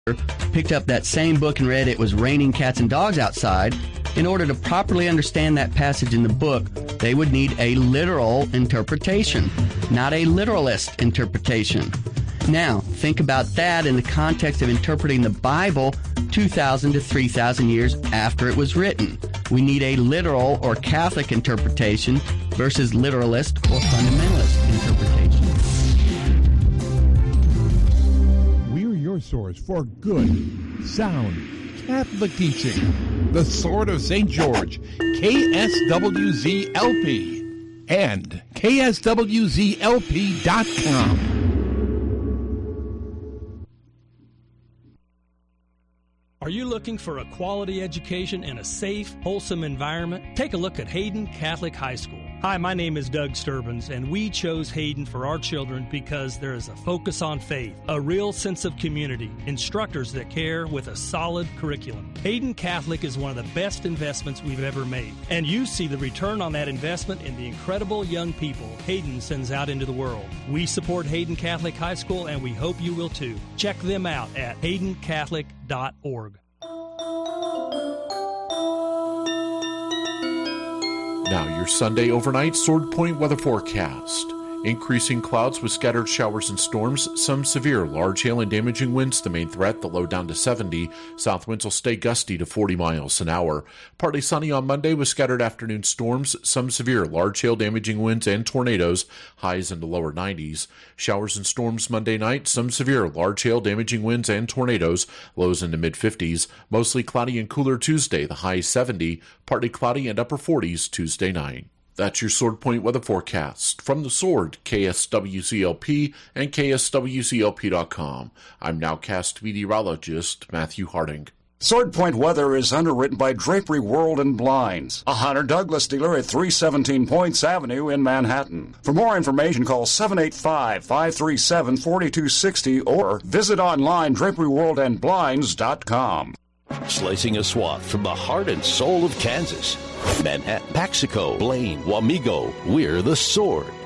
picked up that same book and read it was raining cats and dogs outside, in order to properly understand that passage in the book, they would need a literal interpretation, not a literalist interpretation. Now, think about that in the context of interpreting the Bible 2,000 to 3,000 years after it was written. We need a literal or Catholic interpretation versus literalist or fundamentalist interpretation. We're your source for good, sound Catholic teaching. The Sword of St. George, KSWZ-LP, and KSWZLP.com. Are you looking for a quality education in a safe, wholesome environment? Take a look at Hayden Catholic High School. Hi, my name is Doug Sturbins, and we chose Hayden for our children because there is a focus on faith, a real sense of community, instructors that care with a solid curriculum. Hayden Catholic is one of the best investments we've ever made, and you see the return on that investment in the incredible young people Hayden sends out into the world. We support Hayden Catholic High School, and we hope you will too. Check them out at haydencatholic.org. Now your Sunday overnight Sword Point weather forecast. Increasing clouds with scattered showers and storms, some severe large hail and damaging winds the main threat, the low down to 70. South winds will stay gusty to 40 miles an hour. Partly sunny on Monday with scattered afternoon storms, some severe large hail damaging winds and tornadoes, highs in the lower 90s. Showers and storms Monday night, some severe large hail damaging winds and tornadoes, lows in the mid-50s. Mostly cloudy and cooler Tuesday, the high 70. Partly cloudy and upper 40s Tuesday night. That's your Sword Point weather forecast. From the Sword, KSWCLP and KSWCLP.com. I'm nowcast meteorologist Matthew Harding. Sword Point weather is underwritten by Drapery World and Blinds, a Hunter Douglas dealer at 317 Points Avenue in Manhattan. For more information, call 785-537-4260 or visit online draperyworldandblinds.com. Slicing a swath from the heart and soul of Kansas. Manhattan, Paxico, Blaine, Wamego, we're the Sword.